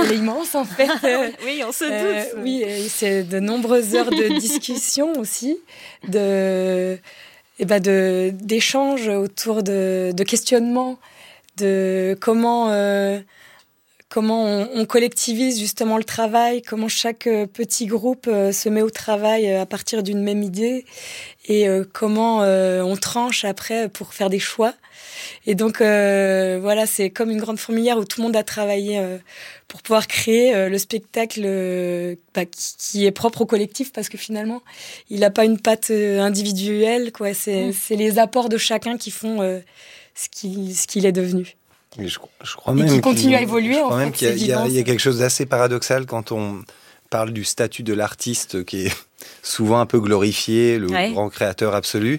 l'immense en fait. Oui, on se doute. Oui, et c'est de nombreuses heures de discussion aussi, d'échanges autour de questionnements, de comment on collectivise justement le travail, comment chaque petit groupe se met au travail à partir d'une même idée et comment on tranche après pour faire des choix. Et donc voilà, c'est comme une grande fourmilière où tout le monde a travaillé pour pouvoir créer le spectacle qui est propre au collectif, parce que finalement, il n'a pas une patte individuelle, quoi. C'est les apports de chacun qui font ce qu'il est devenu. Mais je crois même qui continue à évoluer. Je crois en même fait, qu'il y a quelque chose d'assez paradoxal quand on parle du statut de l'artiste qui est souvent un peu glorifié, le grand créateur absolu.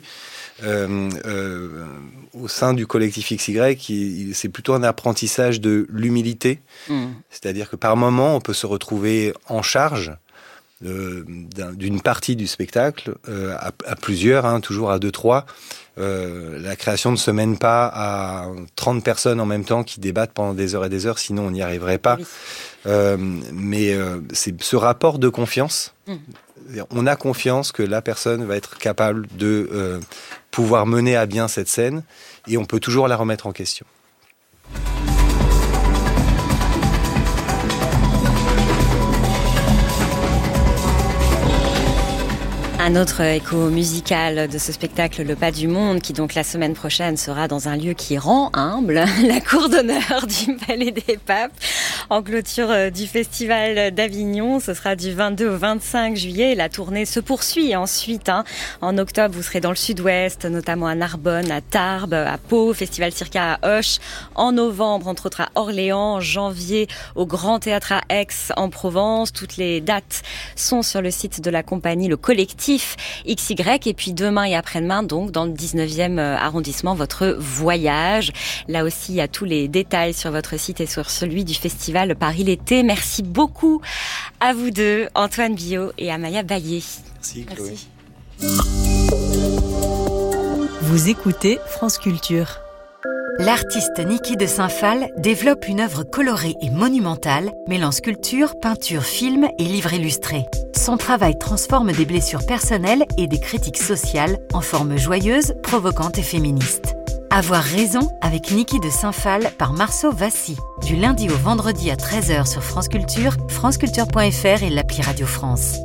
Au sein du collectif XY, c'est plutôt un apprentissage de l'humilité. C'est-à-dire que par moment, on peut se retrouver en charge d'une partie du spectacle, à plusieurs, toujours à 2-3. La création ne se mène pas à 30 personnes en même temps qui débattent pendant des heures et des heures, sinon on n'y arriverait pas. Mais c'est ce rapport de confiance. On a confiance que la personne va être capable de pouvoir mener à bien cette scène, et on peut toujours la remettre en question. Un autre écho musical de ce spectacle, Le Pas du Monde, qui donc la semaine prochaine sera dans un lieu qui rend humble, la cour d'honneur du Palais des Papes, en clôture du Festival d'Avignon. Ce sera du 22 au 25 juillet. La tournée se poursuit ensuite. En octobre, vous serez dans le sud-ouest, notamment à Narbonne, à Tarbes, à Pau, Festival Circa à Auch. En novembre, entre autres à Orléans. En janvier, au Grand Théâtre à Aix, en Provence. Toutes les dates sont sur le site de la compagnie Le Collectif XY. Et puis demain et après-demain, donc dans le 19e arrondissement, votre voyage. Là aussi, il y a tous les détails sur votre site et sur celui du Festival Paris l'été. Merci beaucoup à vous deux, Antoine Biot et Amaya Baillet. Merci, Chloé. Vous écoutez France Culture. L'artiste Niki de Saint-Phal développe une œuvre colorée et monumentale, mêlant sculpture, peinture, film et livre illustré. Son travail transforme des blessures personnelles et des critiques sociales en formes joyeuses, provocantes et féministes. Avoir raison avec Niki de Saint-Phal par Marceau Vassy. Du lundi au vendredi à 13h sur France Culture, franceculture.fr et l'appli Radio France.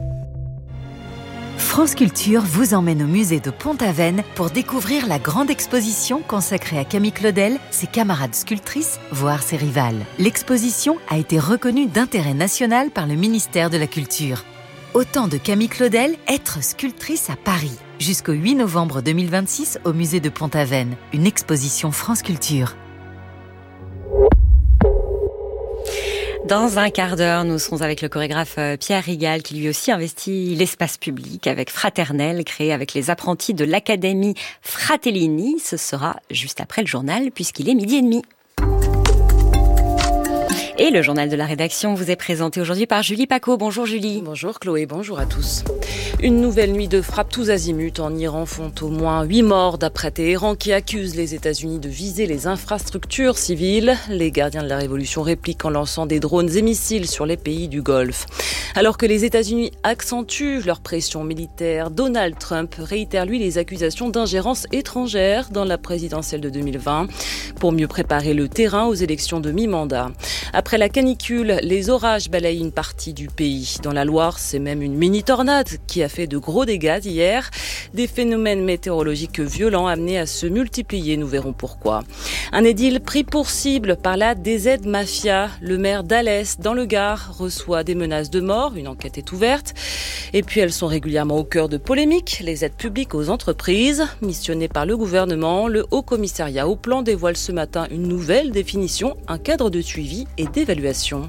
France Culture vous emmène au musée de Pont-Aven pour découvrir la grande exposition consacrée à Camille Claudel, ses camarades sculptrices, voire ses rivales. L'exposition a été reconnue d'intérêt national par le ministère de la Culture. Autant de Camille Claudel, être sculptrice à Paris. Jusqu'au 8 novembre 2026 au musée de Pont-Aven. Une exposition France Culture. Dans un quart d'heure, nous serons avec le chorégraphe Pierre Rigal, qui lui aussi investit l'espace public avec Fraternelle, créé avec les apprentis de l'Académie Fratellini. Ce sera juste après le journal, puisqu'il est 12h30. Et le journal de la rédaction vous est présenté aujourd'hui par Julie Paco. Bonjour Julie. Bonjour Chloé, bonjour à tous. Une nouvelle nuit de frappe tous azimuts en Iran font au moins 8 morts d'après Téhéran qui accuse les États-Unis de viser les infrastructures civiles. Les gardiens de la révolution répliquent en lançant des drones et missiles sur les pays du Golfe. Alors que les États-Unis accentuent leur pression militaire, Donald Trump réitère lui les accusations d'ingérence étrangère dans la présidentielle de 2020 pour mieux préparer le terrain aux élections de mi-mandat. Après la canicule, les orages balayent une partie du pays. Dans la Loire, c'est même une mini-tornade qui a fait de gros dégâts hier. Des phénomènes météorologiques violents amenés à se multiplier, nous verrons pourquoi. Un édile pris pour cible par la DZ Mafia. Le maire d'Alès, dans le Gard, reçoit des menaces de mort. Une enquête est ouverte. Et puis elles sont régulièrement au cœur de polémiques. Les aides publiques aux entreprises. Missionnées par le gouvernement, le Haut Commissariat au Plan dévoile ce matin une nouvelle définition, un cadre de suivi et d'évaluation.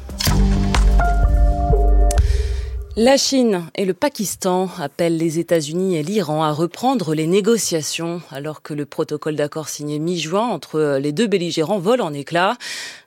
La Chine et le Pakistan appellent les États-Unis et l'Iran à reprendre les négociations alors que le protocole d'accord signé mi-juin entre les deux belligérants vole en éclats.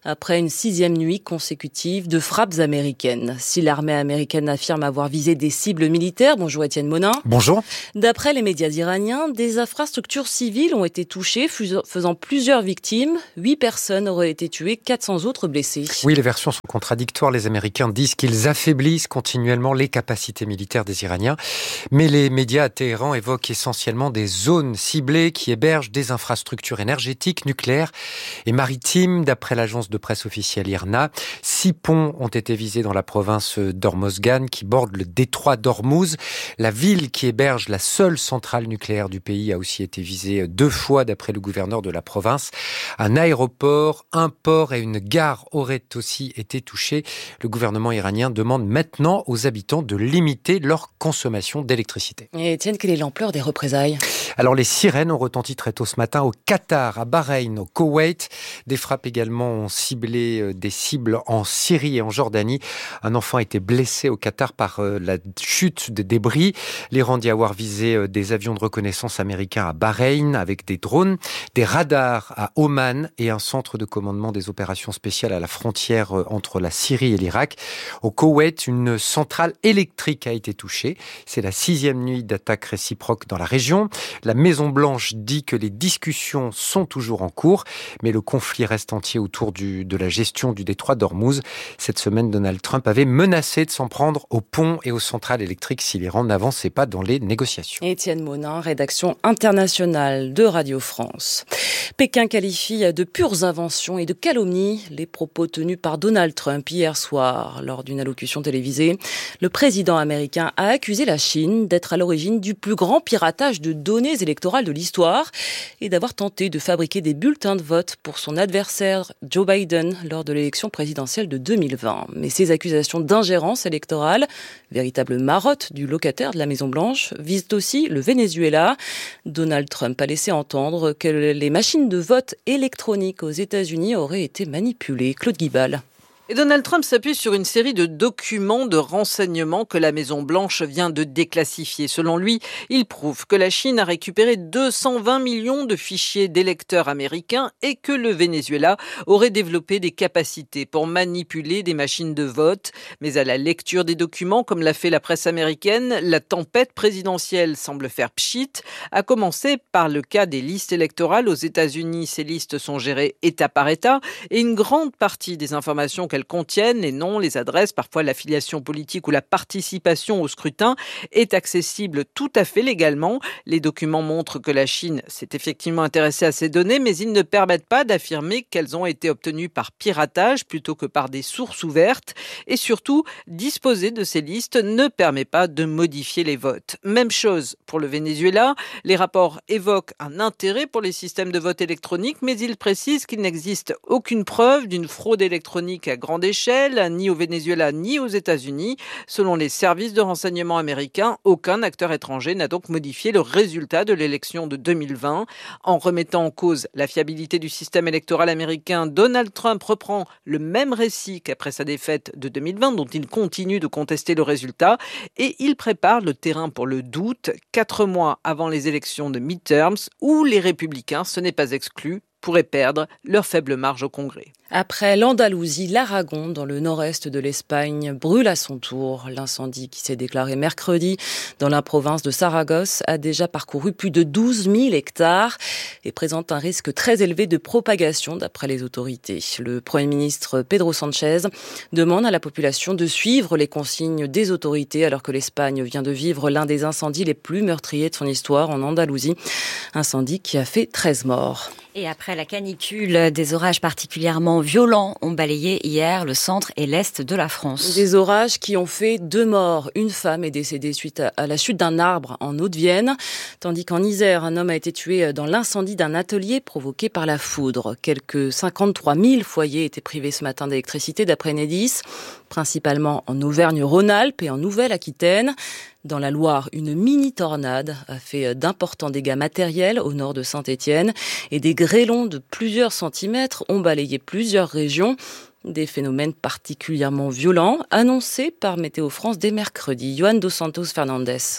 après une 6e nuit consécutive de frappes américaines. Si l'armée américaine affirme avoir visé des cibles militaires, bonjour Étienne Monin. Bonjour. D'après les médias iraniens, des infrastructures civiles ont été touchées, faisant plusieurs victimes. 8 personnes auraient été tuées, 400 autres blessées. Oui, les versions sont contradictoires. Les Américains disent qu'ils affaiblissent continuellement les capacités militaires des Iraniens. Mais les médias à Téhéran évoquent essentiellement des zones ciblées qui hébergent des infrastructures énergétiques, nucléaires et maritimes. D'après l'agence de presse officielle IRNA, 6 ponts ont été visés dans la province d'Hormozgan qui borde le détroit d'Ormuz. La ville qui héberge la seule centrale nucléaire du pays a aussi été visée 2 fois d'après le gouverneur de la province. Un aéroport, un port et une gare auraient aussi été touchés. Le gouvernement iranien demande maintenant aux habitants de limiter leur consommation d'électricité. Et Étienne, quelle est l'ampleur des représailles ? Alors les sirènes ont retenti très tôt ce matin au Qatar, à Bahreïn, au Koweït. Des frappes également ont ciblé des cibles en Syrie et en Jordanie. Un enfant a été blessé au Qatar par la chute des débris. L'Iran dit avoir visé des avions de reconnaissance américains à Bahreïn avec des drones, des radars à Oman et un centre de commandement des opérations spéciales à la frontière entre la Syrie et l'Irak. Au Koweït, une centrale électrique a été touchée. C'est la 6e nuit d'attaque réciproque dans la région. La Maison-Blanche dit que les discussions sont toujours en cours, mais le conflit reste entier autour de la gestion du détroit d'Ormuz. Cette semaine, Donald Trump avait menacé de s'en prendre aux ponts et aux centrales électriques si l'Iran n'avançait pas dans les négociations. Étienne Monin, rédaction internationale de Radio France. Pékin qualifie de pures inventions et de calomnies les propos tenus par Donald Trump hier soir. Lors d'une allocution télévisée, le président américain a accusé la Chine d'être à l'origine du plus grand piratage de données électorales de l'histoire et d'avoir tenté de fabriquer des bulletins de vote pour son adversaire Joe Biden lors de l'élection présidentielle de 2020. Mais ces accusations d'ingérence électorale, véritable marotte du locataire de la Maison-Blanche, visent aussi le Venezuela. Donald Trump a laissé entendre que les machines de vote électroniques aux États-Unis auraient été manipulées. Claude Guibal. Et Donald Trump s'appuie sur une série de documents de renseignements que la Maison-Blanche vient de déclassifier. Selon lui, il prouve que la Chine a récupéré 220 millions de fichiers d'électeurs américains et que le Venezuela aurait développé des capacités pour manipuler des machines de vote. Mais à la lecture des documents, comme l'a fait la presse américaine, la tempête présidentielle semble faire pchit, à commencer par le cas des listes électorales. Aux États-Unis, ces listes sont gérées État par État et une grande partie des informations qu'elles contiennent, les noms, les adresses, parfois l'affiliation politique ou la participation au scrutin, est accessible tout à fait légalement. Les documents montrent que la Chine s'est effectivement intéressée à ces données, mais ils ne permettent pas d'affirmer qu'elles ont été obtenues par piratage plutôt que par des sources ouvertes. Et surtout, disposer de ces listes ne permet pas de modifier les votes. Même chose pour le Venezuela. Les rapports évoquent un intérêt pour les systèmes de vote électronique, mais ils précisent qu'il n'existe aucune preuve d'une fraude électronique à grande échelle, ni au Venezuela ni aux États-Unis. Selon les services de renseignement américains, aucun acteur étranger n'a donc modifié le résultat de l'élection de 2020. En remettant en cause la fiabilité du système électoral américain, Donald Trump reprend le même récit qu'après sa défaite de 2020, dont il continue de contester le résultat, et il prépare le terrain pour le doute, 4 mois avant les élections de midterms, où les républicains, ce n'est pas exclu, pourraient perdre leur faible marge au Congrès. Après l'Andalousie, l'Aragon, dans le nord-est de l'Espagne, brûle à son tour. L'incendie qui s'est déclaré mercredi dans la province de Saragosse a déjà parcouru plus de 12 000 hectares et présente un risque très élevé de propagation d'après les autorités. Le Premier ministre Pedro Sánchez demande à la population de suivre les consignes des autorités alors que l'Espagne vient de vivre l'un des incendies les plus meurtriers de son histoire en Andalousie. Incendie qui a fait 13 morts. Et après la canicule, des orages particulièrement violents ont balayé hier le centre et l'est de la France. Des orages qui ont fait 2 morts. Une femme est décédée suite à la chute d'un arbre en Haute-Vienne, tandis qu'en Isère, un homme a été tué dans l'incendie d'un atelier provoqué par la foudre. Quelques 53 000 foyers étaient privés ce matin d'électricité d'après Enedis, principalement en Auvergne-Rhône-Alpes et en Nouvelle-Aquitaine. Dans la Loire, une mini-tornade a fait d'importants dégâts matériels au nord de Saint-Étienne et des grêlons de plusieurs centimètres ont balayé plusieurs régions. Des phénomènes particulièrement violents annoncés par Météo France dès mercredi. Johan dos Santos Fernandes.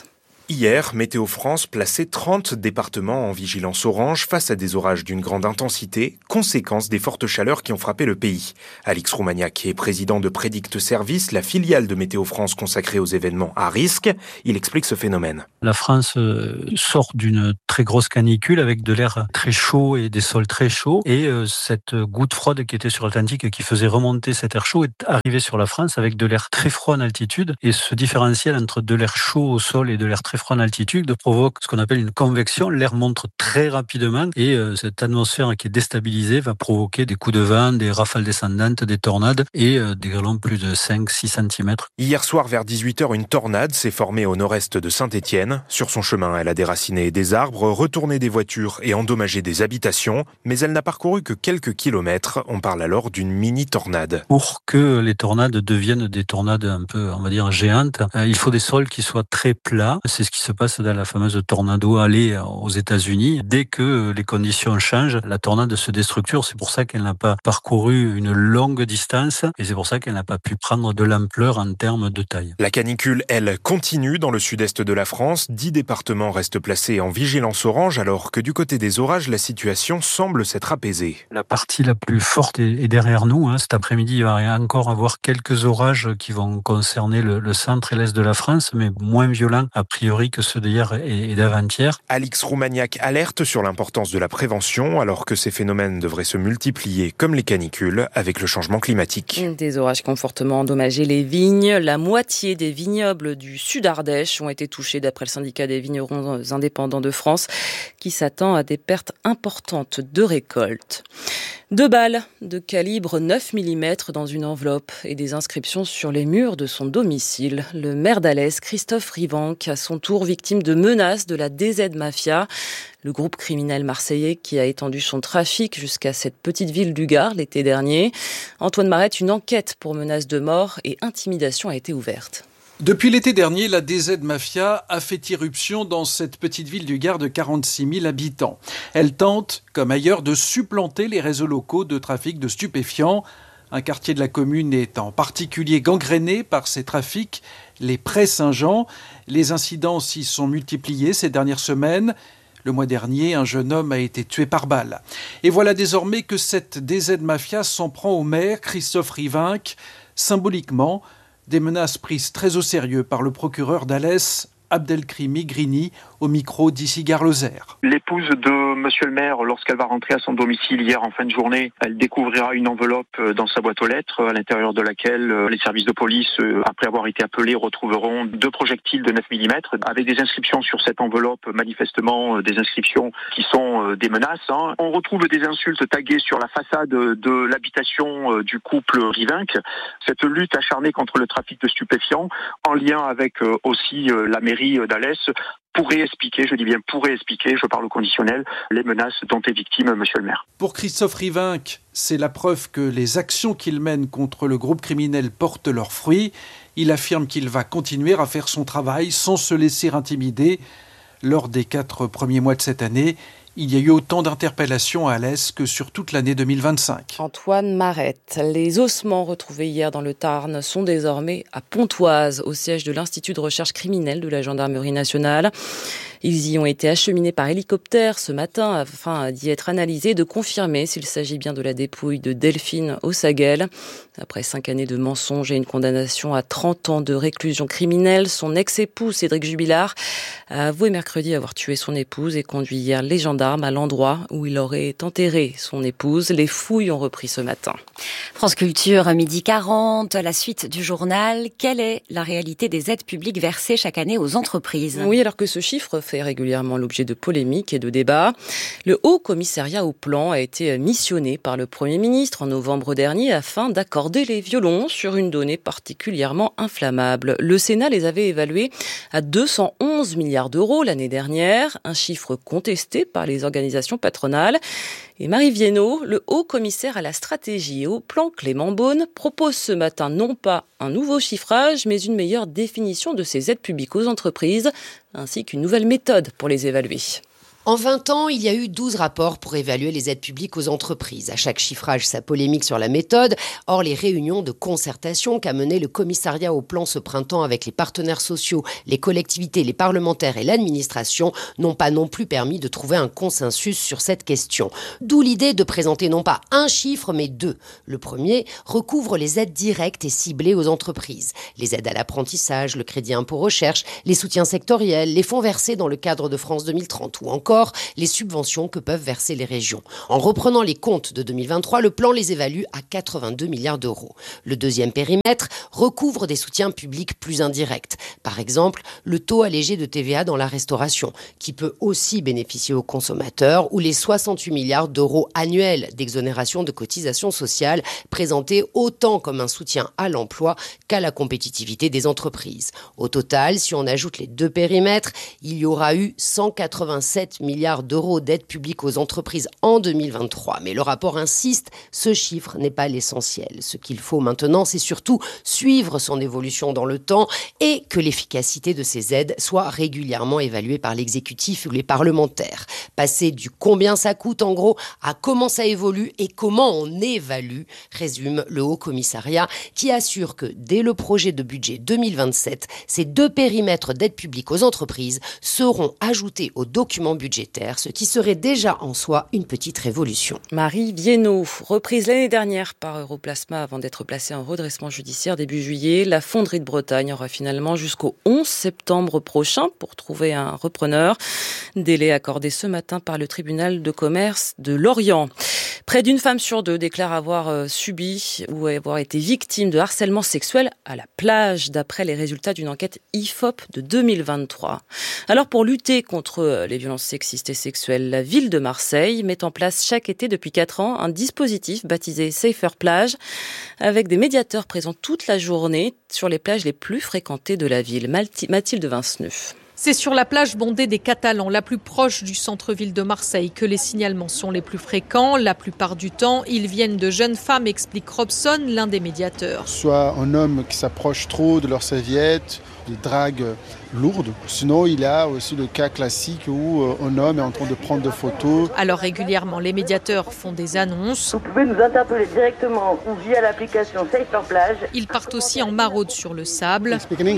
Hier, Météo France plaçait 30 départements en vigilance orange face à des orages d'une grande intensité, conséquence des fortes chaleurs qui ont frappé le pays. Alix Roumaniac est président de Prédict Service, la filiale de Météo France consacrée aux événements à risque. Il explique ce phénomène. La France sort d'une très grosse canicule avec de l'air très chaud et des sols très chauds. Et cette goutte froide qui était sur l'Atlantique et qui faisait remonter cet air chaud est arrivée sur la France avec de l'air très froid en altitude. Et ce différentiel entre de l'air chaud au sol et de l'air très froid en altitude provoque ce qu'on appelle une convection. L'air monte très rapidement et cette atmosphère qui est déstabilisée va provoquer des coups de vent, des rafales descendantes, des tornades et des grêlons plus de 5-6 cm. Hier soir vers 18h, une tornade s'est formée au nord-est de Saint-Étienne. Sur son chemin, elle a déraciné des arbres, retourné des voitures et endommagé des habitations. Mais elle n'a parcouru que quelques kilomètres. On parle alors d'une mini-tornade. Pour que les tornades deviennent des tornades un peu, on va dire, géantes, il faut des sols qui soient très plats. C'est ce qui se passe dans la fameuse tornado Alley aux États-Unis. Dès que les conditions changent, la tornade se déstructure. C'est pour ça qu'elle n'a pas parcouru une longue distance et c'est pour ça qu'elle n'a pas pu prendre de l'ampleur en termes de taille. La canicule, elle, continue dans le sud-est de la France. 10 départements restent placés en vigilance orange alors que du côté des orages, la situation semble s'être apaisée. La partie la plus forte est derrière nous. Cet après-midi, il va encore avoir quelques orages qui vont concerner le centre et l'est de la France, mais moins violents a priori que ceux d'hier et d'avant-hier. Alix Roumaniac alerte sur l'importance de la prévention alors que ces phénomènes devraient se multiplier comme les canicules avec le changement climatique. Des orages qui ont fortement endommagé les vignes. La moitié des vignobles du Sud Ardèche ont été touchés d'après le syndicat des vignerons indépendants de France qui s'attend à des pertes importantes de récoltes. 2 balles de calibre 9 mm dans une enveloppe et des inscriptions sur les murs de son domicile. Le maire d'Alès, Christophe Rivanc, à son tour victime de menaces de la DZ Mafia, le groupe criminel marseillais qui a étendu son trafic jusqu'à cette petite ville du Gard l'été dernier. Antoine Marette, une enquête pour menaces de mort et intimidation a été ouverte. Depuis l'été dernier, la DZ Mafia a fait irruption dans cette petite ville du Gard de 46 000 habitants. Elle tente, comme ailleurs, de supplanter les réseaux locaux de trafic de stupéfiants. Un quartier de la commune est en particulier gangréné par ces trafics, les Prés Saint-Jean. Les incidents s'y sont multipliés ces dernières semaines. Le mois dernier, un jeune homme a été tué par balle. Et voilà désormais que cette DZ Mafia s'en prend au maire, Christophe Rivanc, symboliquement. Des menaces prises très au sérieux par le procureur d'Alès, Abdelkrimi Grini, au micro d'Ici Gare Lozère. L'épouse de monsieur le maire, lorsqu'elle va rentrer à son domicile hier en fin de journée, elle découvrira une enveloppe dans sa boîte aux lettres, à l'intérieur de laquelle les services de police, après avoir été appelés, retrouveront 2 projectiles de 9 mm, avec des inscriptions sur cette enveloppe, manifestement des inscriptions qui sont des menaces. On retrouve des insultes taguées sur la façade de l'habitation du couple Rivanc. Cette lutte acharnée contre le trafic de stupéfiants, en lien avec aussi la mairie d'Alès, pourrait expliquer, je dis bien pourrait expliquer, je parle au conditionnel, les menaces dont est victime monsieur le maire. Pour Christophe Rivanc, c'est la preuve que les actions qu'il mène contre le groupe criminel portent leurs fruits. Il affirme qu'il va continuer à faire son travail sans se laisser intimider. Lors des 4 premiers mois de cette année, il y a eu autant d'interpellations à Alès que sur toute l'année 2025. Antoine Marette. Les ossements retrouvés hier dans le Tarn sont désormais à Pontoise, au siège de l'Institut de recherche criminelle de la Gendarmerie nationale. Ils y ont été acheminés par hélicoptère ce matin afin d'y être analysés et de confirmer s'il s'agit bien de la dépouille de Delphine Ossaguel. Après 5 années de mensonges et une condamnation à 30 ans de réclusion criminelle, son ex-époux Cédric Jubilard a avoué mercredi avoir tué son épouse et conduit hier les gendarmes à l'endroit où il aurait enterré son épouse. Les fouilles ont repris ce matin. France Culture, 12h40, la suite du journal. Quelle est la réalité des aides publiques versées chaque année aux entreprises ? Oui, alors que ce chiffre fait régulièrement l'objet de polémiques et de débats. Le Haut Commissariat au Plan a été missionné par le Premier ministre en novembre dernier afin d'accorder les violons sur une donnée particulièrement inflammable. Le Sénat les avait évalués à 211 milliards d'euros l'année dernière, un chiffre contesté par les organisations patronales. Et Marie Viennot, le haut commissaire à la stratégie et au plan Clément Beaune, propose ce matin non pas un nouveau chiffrage, mais une meilleure définition de ces aides publiques aux entreprises, ainsi qu'une nouvelle méthode pour les évaluer. En 20 ans, il y a eu 12 rapports pour évaluer les aides publiques aux entreprises. À chaque chiffrage, sa polémique sur la méthode. Or, les réunions de concertation qu'a mené le commissariat au plan ce printemps avec les partenaires sociaux, les collectivités, les parlementaires et l'administration n'ont pas non plus permis de trouver un consensus sur cette question. D'où l'idée de présenter non pas un chiffre, mais deux. Le premier recouvre les aides directes et ciblées aux entreprises. Les aides à l'apprentissage, le crédit impôt recherche, les soutiens sectoriels, les fonds versés dans le cadre de France 2030 ou encore les subventions que peuvent verser les régions. En reprenant les comptes de 2023, le plan les évalue à 82 milliards d'euros. Le deuxième périmètre recouvre des soutiens publics plus indirects. Par exemple, le taux allégé de TVA dans la restauration, qui peut aussi bénéficier aux consommateurs, ou les 68 milliards d'euros annuels d'exonération de cotisations sociales, présentés autant comme un soutien à l'emploi qu'à la compétitivité des entreprises. Au total, si on ajoute les deux périmètres, il y aura eu 187 milliards d'euros d'aide publique aux entreprises en 2023. Mais le rapport insiste, ce chiffre n'est pas l'essentiel. Ce qu'il faut maintenant, c'est surtout suivre son évolution dans le temps et que l'efficacité de ces aides soit régulièrement évaluée par l'exécutif ou les parlementaires. Passer du combien ça coûte en gros à comment ça évolue et comment on évalue, résume le Haut Commissariat qui assure que dès le projet de budget 2027, ces deux périmètres d'aide publique aux entreprises seront ajoutés au document budgétaire, ce qui serait déjà en soi une petite révolution. Marie Viennot, reprise l'année dernière par Europlasma avant d'être placée en redressement judiciaire début juillet, la fonderie de Bretagne aura finalement jusqu'au 11 septembre prochain pour trouver un repreneur. Délai accordé ce matin par le tribunal de commerce de Lorient. Près d'une femme sur deux déclare avoir subi ou avoir été victime de harcèlement sexuel à la plage, d'après les résultats d'une enquête IFOP de 2023. Alors pour lutter contre les violences sexistes et sexuelles, la ville de Marseille met en place chaque été depuis 4 ans un dispositif baptisé Safer Plage, avec des médiateurs présents toute la journée sur les plages les plus fréquentées de la ville. Mathilde Vinceneux. C'est sur la plage bondée des Catalans, la plus proche du centre-ville de Marseille, que les signalements sont les plus fréquents. La plupart du temps, ils viennent de jeunes femmes, explique Robson, l'un des médiateurs. Soit un homme qui s'approche trop de leur serviette, des dragues lourdes. Sinon, il y a aussi le cas classique où un homme est en train de prendre des photos. Alors régulièrement, les médiateurs font des annonces. Vous pouvez nous interpeller directement ou via l'application Safer Plage. Ils partent aussi en maraude sur le sable.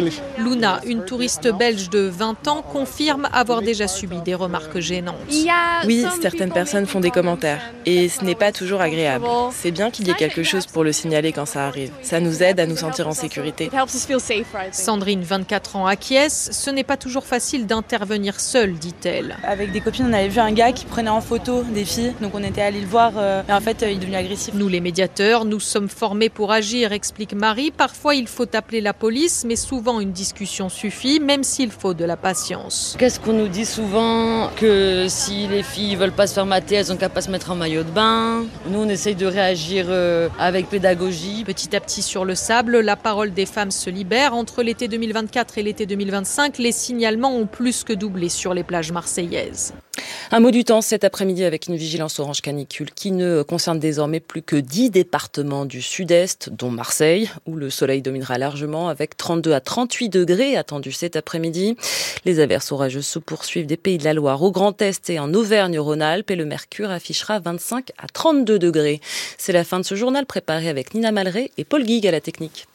Luna, une touriste belge de 20 ans, confirme avoir déjà subi des remarques gênantes. Oui, certaines personnes font des commentaires et ce n'est pas toujours agréable. C'est bien qu'il y ait quelque chose pour le signaler quand ça arrive. Ça nous aide à nous sentir en sécurité. Sandrine, 24 ans, acquiesce. Ce n'est pas toujours facile d'intervenir seule, dit-elle. Avec des copines, on avait vu un gars qui prenait en photo des filles, donc on était allés le voir, et en fait, il est devenu agressif. Nous, les médiateurs, nous sommes formés pour agir, explique Marie. Parfois, il faut appeler la police, mais souvent une discussion suffit, même s'il faut de la patience. Qu'est-ce qu'on nous dit souvent? Que si les filles veulent pas se faire mater, elles ont qu'à pas se mettre en maillot de bain. Nous, on essaye de réagir avec pédagogie. Petit à petit sur le sable, la parole des femmes se libère. Entre l'été 2024 et l'été 2025, les signalements ont plus que doublé sur les plages marseillaises. Un mot du temps cet après-midi avec une vigilance orange canicule qui ne concerne désormais plus que 10 départements du sud-est, dont Marseille, où le soleil dominera largement avec 32 à 38 degrés attendus cet après-midi. Les averses orageuses se poursuivent des Pays de la Loire au Grand Est et en Auvergne-Rhône-Alpes et le mercure affichera 25 à 32 degrés. C'est la fin de ce journal préparé avec Nina Malré et Paul Guigues à la technique.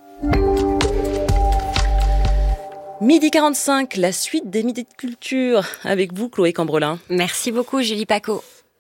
Midi 45, la suite des Midis de Culture. Avec vous, Chloé Cambrelin. Merci beaucoup, Julie Paco.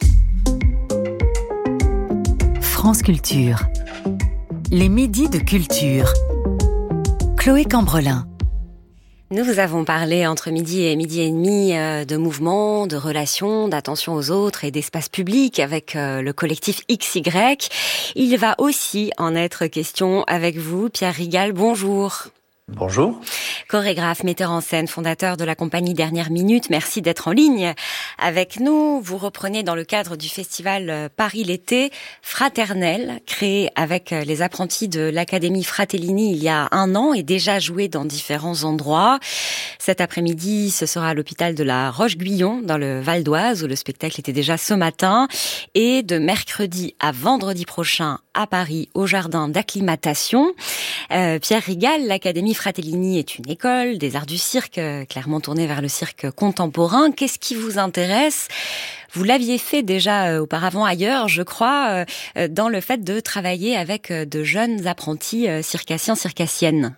France Culture. Les Midis de Culture. Chloé Cambrelin. Nous vous avons parlé entre midi et demi de mouvements, de relations, d'attention aux autres et d'espace public avec le collectif XY. Il va aussi en être question avec vous, Pierre Rigal. Bonjour. Bonjour. Chorégraphe, metteur en scène, fondateur de la compagnie Dernière Minute, merci d'être en ligne avec nous. Vous reprenez dans le cadre du festival Paris l'été Fraternel, créé avec les apprentis de l'Académie Fratellini il y a 1 an et déjà joué dans différents endroits. Cet après-midi, ce sera à l'hôpital de la Roche-Guyon dans le Val d'Oise où le spectacle était déjà ce matin et de mercredi à vendredi prochain à Paris, au jardin d'acclimatation. Pierre Rigal, l'Académie Fratellini est une école des arts du cirque, clairement tournée vers le cirque contemporain. Qu'est-ce qui vous intéresse ? Vous l'aviez fait déjà auparavant ailleurs, je crois, dans le fait de travailler avec de jeunes apprentis circassiens, circassiennes.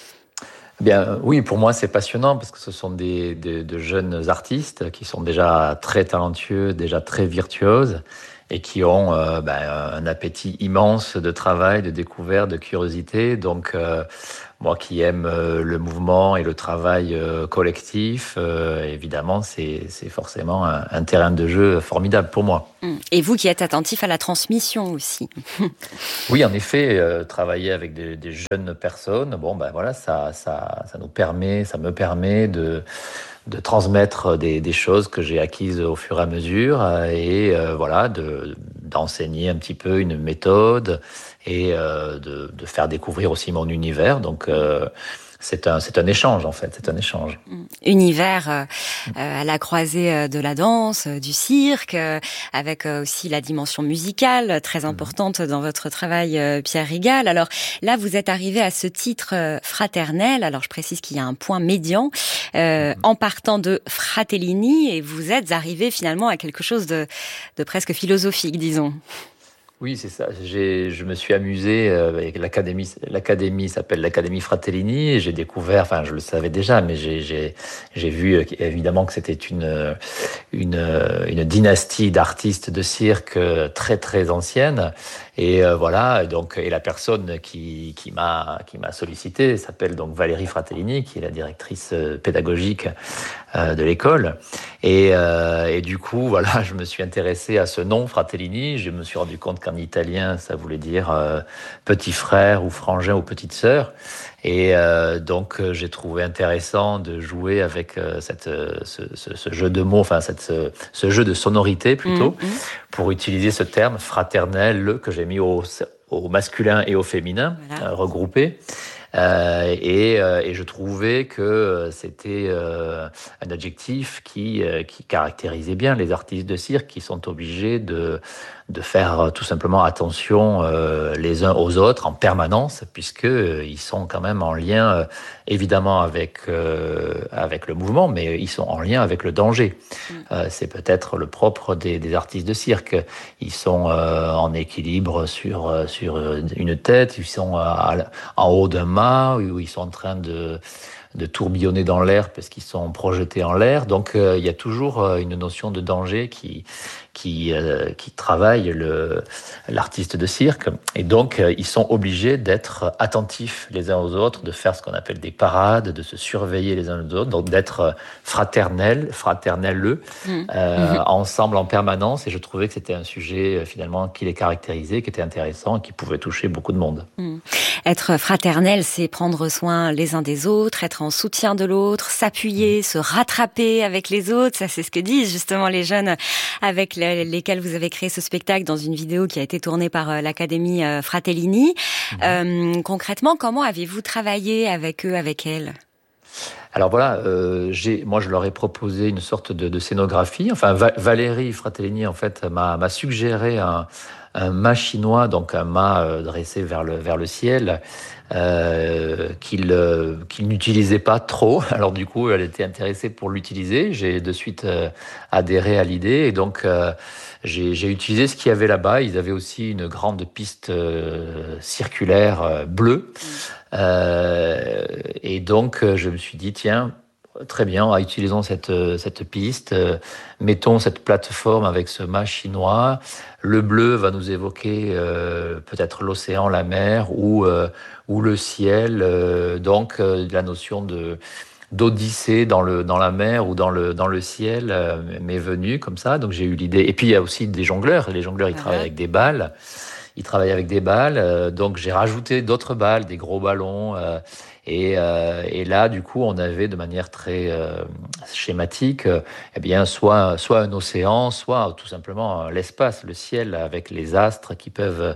Bien, oui, pour moi, c'est passionnant parce que ce sont de jeunes artistes qui sont déjà très talentueux, déjà très virtuoses et qui ont un appétit immense de travail, de découverte, de curiosité. Donc, moi qui aime le mouvement et le travail collectif, évidemment, c'est forcément un terrain de jeu formidable pour moi. Et vous qui êtes attentif à la transmission aussi. Oui, en effet, travailler avec des jeunes personnes, ça me permet de transmettre des choses que j'ai acquises au fur et à mesure et d'enseigner un petit peu une méthode et de faire découvrir aussi mon univers. Donc c'est un échange en fait, c'est un échange. Univers à la croisée de la danse, du cirque, avec aussi la dimension musicale très importante dans votre travail, Pierre Rigal. Alors là, vous êtes arrivé à ce titre fraternel. Alors je précise qu'il y a un point médian en partant de Fratellini et vous êtes arrivé finalement à quelque chose de presque philosophique, disons. Oui, c'est ça. Je me suis amusé avec l'académie. L'académie s'appelle l'Académie Fratellini et j'ai découvert, enfin, je le savais déjà, mais j'ai vu évidemment que c'était une dynastie d'artistes de cirque très très ancienne. Et et la personne qui m'a sollicité s'appelle donc Valérie Fratellini, qui est la directrice pédagogique de l'école. Et du coup, je me suis intéressé à ce nom Fratellini. Je me suis rendu compte qu'en italien, ça voulait dire petit frère ou frangin ou petite sœur. Et donc, j'ai trouvé intéressant de jouer avec ce jeu de mots, ce jeu de sonorité plutôt, pour utiliser ce terme fraternel que j'ai mis au masculin et au féminin, regroupé. Et je trouvais que c'était un adjectif qui caractérisait bien les artistes de cirque qui sont obligés de faire tout simplement attention les uns aux autres en permanence, puisqu'ils sont quand même en lien évidemment avec le mouvement, mais ils sont en lien avec le danger. C'est peut-être le propre des artistes de cirque. Ils sont en équilibre sur une tête, ils sont en haut d'un mât, où ils sont en train de tourbillonner dans l'air parce qu'ils sont projetés en l'air. Donc il y a toujours une notion de danger qui travaille l'artiste de cirque. Et donc ils sont obligés d'être attentifs les uns aux autres, de faire ce qu'on appelle des parades, de se surveiller les uns aux autres, donc d'être fraternels, ensemble en permanence. Et je trouvais que c'était un sujet finalement qui les caractérisait, qui était intéressant et qui pouvait toucher beaucoup de monde. Être fraternel, c'est prendre soin les uns des autres, être en soutien de l'autre, s'appuyer, se rattraper avec les autres. Ça, c'est ce que disent justement les jeunes avec lesquels vous avez créé ce spectacle dans une vidéo qui a été tournée par l'Académie Fratellini. Concrètement, comment avez-vous travaillé avec eux, avec elles ? Alors moi je leur ai proposé une sorte de scénographie. Enfin, Valérie Fratellini en fait m'a suggéré un mât chinois, donc un mât dressé vers le ciel, qu'il n'utilisait pas trop. Alors du coup, elle était intéressée pour l'utiliser. J'ai de suite adhéré à l'idée et donc j'ai utilisé ce qu'il y avait là-bas. Ils avaient aussi une grande piste circulaire bleue. Et donc je me suis dit tiens, très bien, utilisons cette piste, mettons cette plateforme avec ce mât chinois. Le bleu va nous évoquer peut-être l'océan, la mer ou le ciel. Donc la notion d'Odyssée dans la mer ou dans le ciel m'est venue comme ça. Donc j'ai eu l'idée. Et puis il y a aussi des jongleurs. Les jongleurs, ils travaillent avec des balles. Donc j'ai rajouté d'autres balles, des gros ballons. Et là, du coup, on avait de manière très schématique, soit un océan, soit tout simplement l'espace, le ciel, avec les astres qui peuvent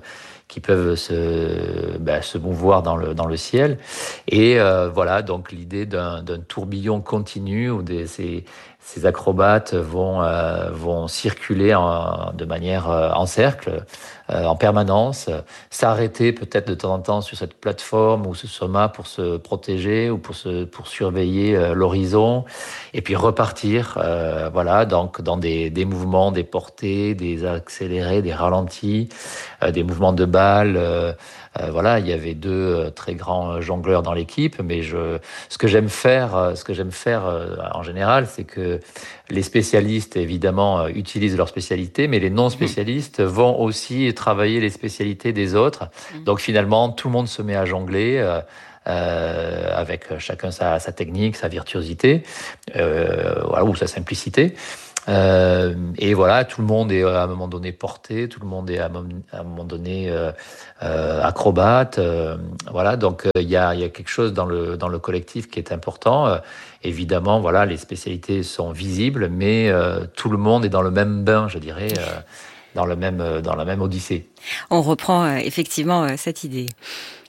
se mouvoir dans le ciel. Et voilà, donc l'idée d'un tourbillon continu où ces acrobates vont circuler de manière en cercle, en permanence, s'arrêter peut-être de temps en temps sur cette plateforme ou ce sommet pour se protéger ou pour surveiller l'horizon, et puis repartir, voilà, donc dans des mouvements, des portées, des accélérés, des ralentis, des mouvements de balles. Voilà, il y avait 2 très grands jongleurs dans l'équipe, mais ce que j'aime faire en général, c'est que les spécialistes, évidemment, utilisent leur spécialité, mais les non-spécialistes vont aussi travailler les spécialités des autres. Donc finalement, tout le monde se met à jongler, avec chacun sa technique, sa virtuosité, voilà, ou sa simplicité. Et voilà, tout le monde est à un moment donné porté, tout le monde est à un moment donné acrobate. Voilà, donc il y a quelque chose dans le collectif qui est important. Évidemment, voilà, les spécialités sont visibles, mais tout le monde est dans le même bain, je dirais, dans la même odyssée. On reprend effectivement cette idée.